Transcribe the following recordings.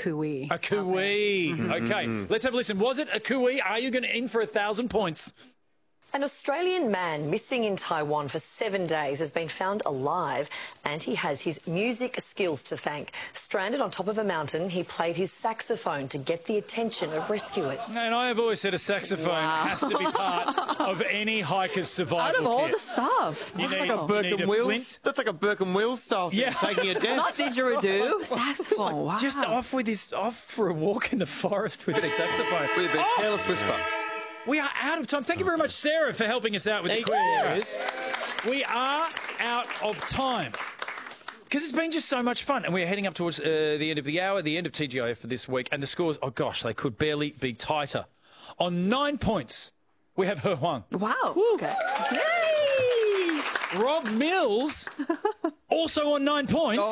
cooey. A cooey. Okay, let's have a listen. Was it a cooey? Are you going to in for 1,000 points? An Australian man missing in Taiwan for 7 days has been found alive, and he has his music skills to thank. Stranded on top of a mountain, he played his saxophone to get the attention of rescuers. And I have always said a saxophone has to be part of any hiker's survival Out of all kit. the stuff. That's Like a Burke and Wills. That's like a Burke and Wills style thing, taking a Not dance. didgeridoo, saxophone. Wow. Just off for a walk in the forest with a saxophone. With a bit of careless whisper. We are out of time. Thank you very much, Sarah, for helping us out with the quiz. We are out of time. Because it's been just so much fun. And we're heading up towards the end of the hour, the end of TGIF for this week. And the scores, oh gosh, they could barely be tighter. On 9 points, we have He Huang. Wow. Okay. Yay! Rob Mills, also on 9 points.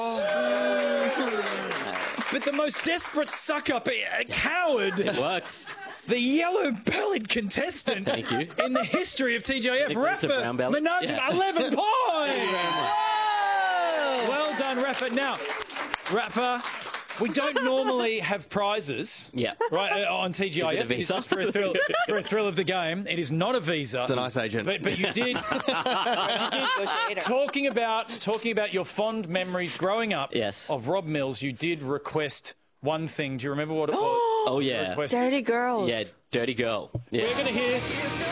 But the most desperate suck-up, coward. It works. The yellow-bellied contestant Thank you. in the history of TGIF, Nicholas, a brown Rafa belly. Menage, Yeah. 11 points! Oh! Well done, Rafa. Now, Rafa, we don't normally have prizes right, on TGIF. Is it a visa? It's just for a thrill of the game. It is not a visa. It's a nice agent. But you did, talking about your fond memories growing up of Rob Mills, you did request one thing. Do you remember what it was? Oh, yeah. Requested? Dirty Girls. Yeah, Dirty Girl. Yeah. We're going to hear...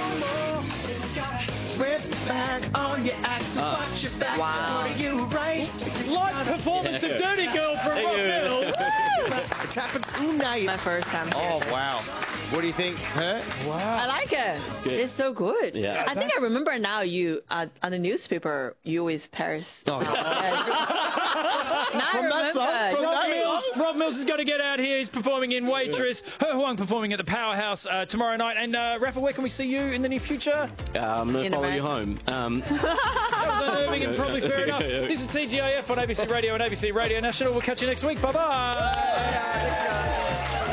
Live performance of Dirty Girl from Rob Mills. It's happened tonight. My first time. Oh, wow. What do you think, Her? I like it. It's good. It's so good. Yeah. I think I remember now you, on the newspaper, you with Paris. Oh, Now I remember. Rob Mills is going to get out here. He's performing in Waitress. He Huang performing at the Powerhouse tomorrow night. And Rafa, where can we see you in the near future? I'm going to In the follow you back. home. That was unnerving and probably fair enough. This is TGIF on ABC Radio and ABC Radio National. We'll catch you next week. Bye-bye.